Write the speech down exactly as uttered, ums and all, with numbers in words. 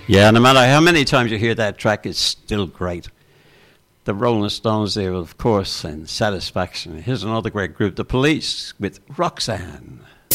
Yeah, no matter how many times you hear that track, it's still great. The Rolling Stones there, of course, and Satisfaction. Here's another great group, The Police, with Roxanne.